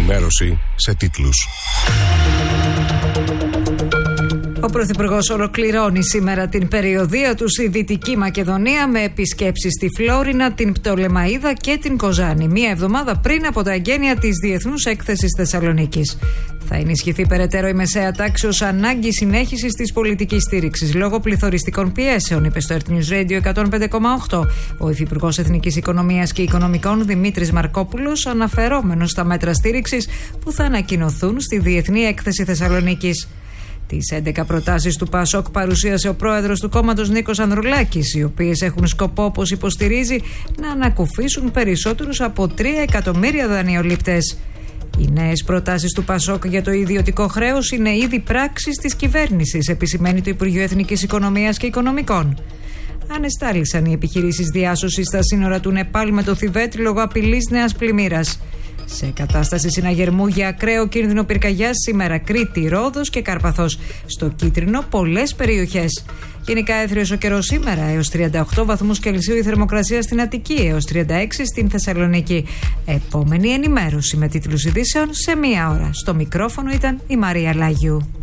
ενημέρωση σε τίτλους. Ο Πρωθυπουργός ολοκληρώνει σήμερα την περιοδεία του στη Δυτική Μακεδονία με επισκέψεις στη Φλόρινα, την Πτολεμαΐδα και την Κοζάνη, μία εβδομάδα πριν από τα εγγένεια της Διεθνούς Έκθεσης Θεσσαλονίκης. Θα ενισχυθεί περαιτέρω η μεσαία τάξη ως ανάγκη συνέχισης της πολιτικής στήριξης λόγω πληθωριστικών πιέσεων, είπε στο Earth News Radio 105,8 ο Υφυπουργός Εθνικής Οικονομίας και Οικονομικών Δημήτρης Μαρκόπουλος, αναφερόμενος στα μέτρα στήριξης που θα ανακοινωθούν στη Διεθνή Έκθεση Θεσσαλονίκης. Τις 11 προτάσεις του ΠΑΣΟΚ παρουσίασε ο πρόεδρος του κόμματος Νίκος Ανδρουλάκης, οι οποίες έχουν σκοπό, όπως υποστηρίζει, να ανακουφίσουν περισσότερους από 3 εκατομμύρια δανειολήπτες. Οι νέες προτάσεις του ΠΑΣΟΚ για το ιδιωτικό χρέος είναι ήδη πράξεις της κυβέρνησης, επισημαίνει το Υπουργείο Εθνικής Οικονομίας και Οικονομικών. Ανεστάλησαν οι επιχειρήσεις διάσωσης στα σύνορα του Νεπάλ με το Θιβέτ λόγω απειλής νέας πλημμύρας. Σε κατάσταση συναγερμού για ακραίο κίνδυνο πυρκαγιάς σήμερα Κρήτη, Ρόδος και Κάρπαθος. Στο κίτρινο πολλές περιοχές. Γενικά έθριος ο καιρός σήμερα, έως 38 βαθμούς Κελσίου η θερμοκρασία στην Αττική, έως 36 στην Θεσσαλονίκη. Επόμενη ενημέρωση με τίτλους ειδήσεων σε 1 ώρα. Στο μικρόφωνο ήταν η Μαρία Λάγιου.